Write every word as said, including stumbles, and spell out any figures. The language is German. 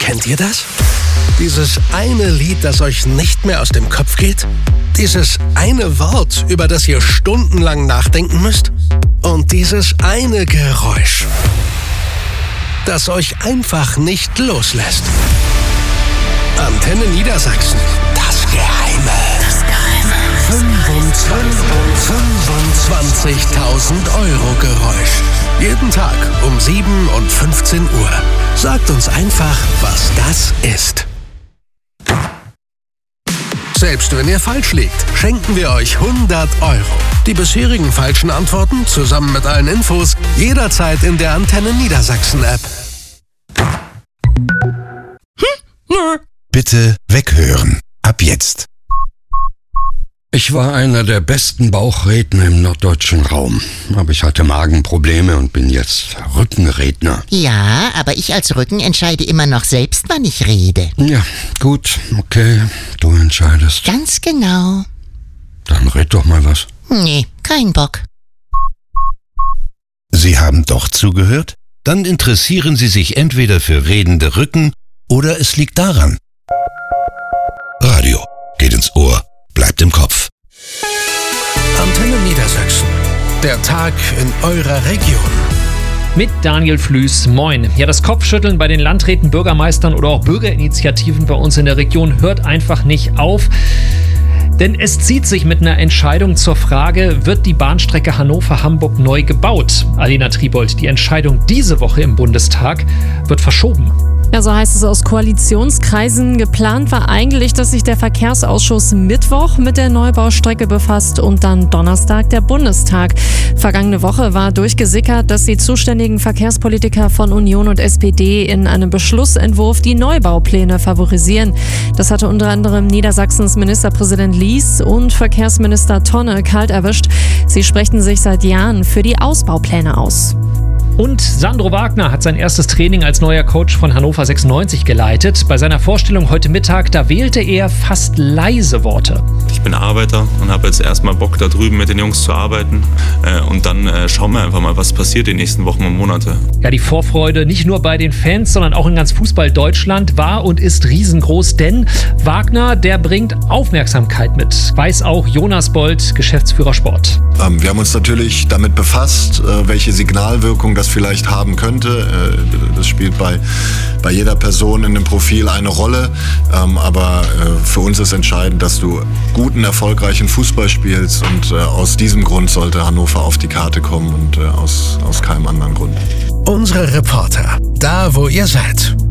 Kennt ihr das? Dieses eine Lied, das euch nicht mehr aus dem Kopf geht? Dieses eine Wort, über das ihr stundenlang nachdenken müsst? Und dieses eine Geräusch, das euch einfach nicht loslässt? Antenne Niedersachsen. Das Geheime. Das Geheime. fünfundzwanzigtausend Euro Geräusch. Jeden Tag um sieben und fünfzehn Uhr. Sagt uns einfach, was das ist. Selbst wenn ihr falsch liegt, schenken wir euch hundert Euro. Die bisherigen falschen Antworten zusammen mit allen Infos jederzeit in der Antenne Niedersachsen App. Bitte weghören. Ab jetzt. Ich war einer der besten Bauchredner im norddeutschen Raum. Aber ich hatte Magenprobleme und bin jetzt Rückenredner. Ja, aber ich als Rücken entscheide immer noch selbst, wann ich rede. Ja, gut, okay, du entscheidest. Ganz genau. Dann red doch mal was. Nee, kein Bock. Sie haben doch zugehört? Dann interessieren Sie sich entweder für redende Rücken oder es liegt daran. Radio geht ins Ohr, bleibt im Kopf. Antenne Niedersachsen. Der Tag in eurer Region. Mit Daniel Flüß, moin. Ja, das Kopfschütteln bei den Landräten, Bürgermeistern oder auch Bürgerinitiativen bei uns in der Region hört einfach nicht auf. Denn es zieht sich mit einer Entscheidung zur Frage, wird die Bahnstrecke Hannover-Hamburg neu gebaut? Alena Triebold, die Entscheidung diese Woche im Bundestag wird verschoben. Ja, so heißt es aus Koalitionskreisen. Geplant war eigentlich, dass sich der Verkehrsausschuss Mittwoch mit der Neubaustrecke befasst und dann Donnerstag der Bundestag. Vergangene Woche war durchgesickert, dass die zuständigen Verkehrspolitiker von Union und S P D in einem Beschlussentwurf die Neubaupläne favorisieren. Das hatte unter anderem Niedersachsens Ministerpräsident Lies und Verkehrsminister Tonne kalt erwischt. Sie sprechen sich seit Jahren für die Ausbaupläne aus. Und Sandro Wagner hat sein erstes Training als neuer Coach von Hannover sechsundneunzig geleitet. Bei seiner Vorstellung heute Mittag, da wählte er fast leise Worte. Ich bin Arbeiter und habe jetzt erstmal Bock, da drüben mit den Jungs zu arbeiten. Und dann schauen wir einfach mal, was passiert die nächsten Wochen und Monate. Ja, die Vorfreude nicht nur bei den Fans, sondern auch in ganz Fußball Deutschland war und ist riesengroß. Denn Wagner, der bringt Aufmerksamkeit mit. Weiß auch Jonas Bold, Geschäftsführer Sport. Ähm, wir haben uns natürlich damit befasst, äh, welche Signalwirkung das vielleicht haben könnte. Äh, das spielt bei, bei jeder Person in dem Profil eine Rolle. Ähm, aber äh, für uns ist entscheidend, dass du guten, erfolgreichen Fußball spielst. Und äh, aus diesem Grund sollte Hannover auf die Karte kommen und äh, aus, aus keinem anderen Grund. Unsere Reporter, da wo ihr seid.